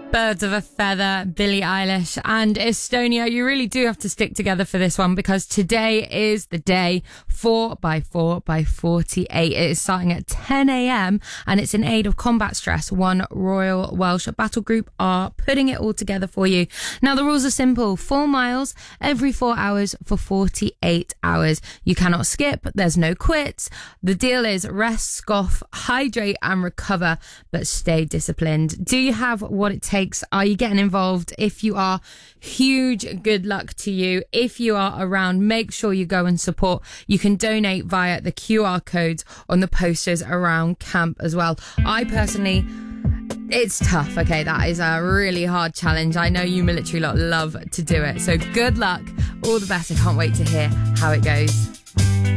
Birds of a Feather, Billie Eilish and Estonia. You really do have to stick together for this one because today is the day 4x4 by 48. It is starting at 10 a.m. and it's in aid of combat stress. One Royal Welsh Battle Group are putting it all together for you. Now, the rules are simple. 4 miles every 4 hours for 48 hours. You cannot skip. There's no quits. The deal is rest, scoff, hydrate and recover, but stay disciplined. Do you have what it takes? Are you getting involved? If you are, huge good luck to you. If you are around, make sure you go and support. You can donate via the QR codes on the posters around camp as well. I personally, it's tough, okay? That is a really hard challenge. I know you military lot love to do it. So good luck, all the best. I can't wait to hear how it goes.